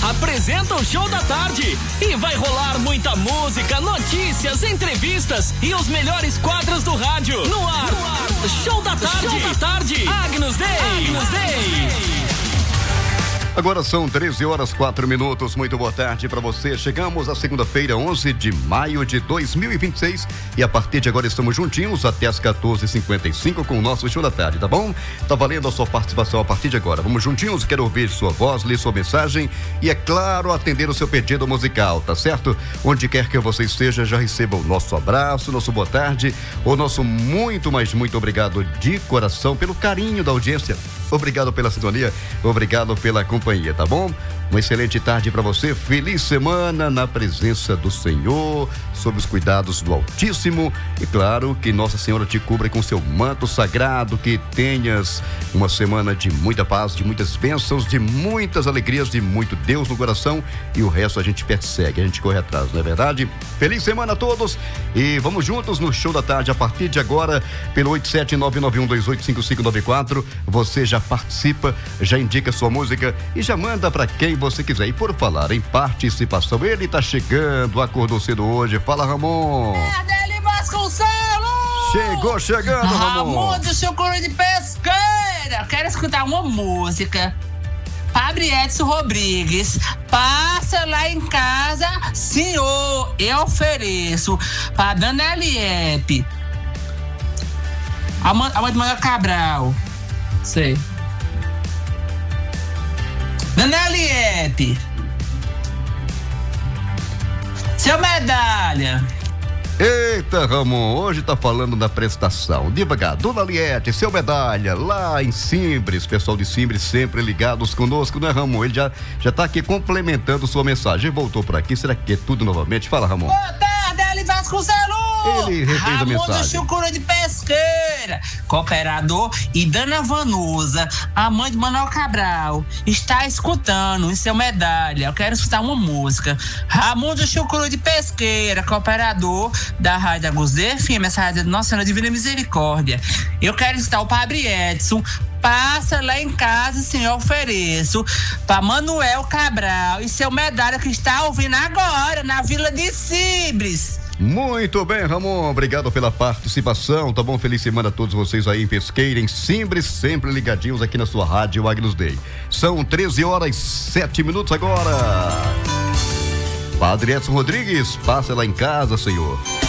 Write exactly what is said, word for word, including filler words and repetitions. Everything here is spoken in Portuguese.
apresenta o Show da Tarde. E vai rolar muita música, notícias, entrevistas e os melhores quadros do rádio. No ar, no ar. Show da Tarde. Show da Tarde. Agnus Dei. Agnus Dei. Agora são treze horas, quatro minutos. Muito boa tarde para você. Chegamos à segunda-feira, onze de maio de dois mil e vinte e seis. E a partir de agora estamos juntinhos até as quatorze e cinquenta e cinco com o nosso Show da Tarde, tá bom? Tá valendo a sua participação a partir de agora. Vamos juntinhos, quero ouvir sua voz, ler sua mensagem e, é claro, atender o seu pedido musical, tá certo? Onde quer que você esteja, já receba o nosso abraço, nosso boa tarde, o nosso muito, mas muito obrigado de coração pelo carinho da audiência. Obrigado pela sintonia, obrigado pela companhia, tá bom? Uma excelente tarde para você, feliz semana na presença do Senhor, sob os cuidados do Altíssimo e claro que Nossa Senhora te cubra com seu manto sagrado, que tenhas uma semana de muita paz, de muitas bênçãos, de muitas alegrias, de muito Deus no coração e o resto a gente persegue, a gente corre atrás, não é verdade? Feliz semana a todos e vamos juntos no Show da Tarde a partir de agora pelo oito sete nove nove um dois oito cinco cinco nove quatro. Você já participa, já indica sua música e já manda para quem você quiser. E por falar em participação, ele tá chegando, acordou cedo hoje. Fala, Ramon. Nardelli Vasconcelos! Chegou chegando, Ramon. Ramon do Chucuru de Pesqueira. Quero escutar uma música. Padre Edson Rodrigues, passa lá em casa, senhor, eu ofereço pra Dona Eliette, a mãe de Manuel Cabral. Sei. Dona Eliette, seu medalha. Eita, Ramon, hoje tá falando da prestação. Devagar, Dona Eliette, seu medalha, lá em Simbres, pessoal de Simbres sempre ligados conosco, né, Ramon? Ele já, já tá aqui complementando sua mensagem. Voltou por aqui, será que é tudo novamente? Fala, Ramon. Boa tarde, Eli Vasconcelos! Ele refez a Ramon mensagem. do Chucuru de Pesqueira, cooperador, e Dana Vanusa, a mãe de Manuel Cabral, está escutando em seu medalha. Eu quero escutar uma música. Ramon do Chucuru de Pesqueira, cooperador da Rádio Agnus Dei F M, essa rádio de Nossa Senhora Divina Misericórdia. Eu quero escutar o Padre Edson, passa lá em casa, senhor, ofereço para Manuel Cabral e seu medalha que está ouvindo agora na Vila de Simbres. Muito bem, Ramon, obrigado pela participação, tá bom? Feliz semana a todos vocês aí em Pesqueira, em Simbres, sempre ligadinhos aqui na sua rádio Agnus Dei. São treze horas, sete minutos agora. Padre Edson Rodrigues, passa lá em casa, senhor.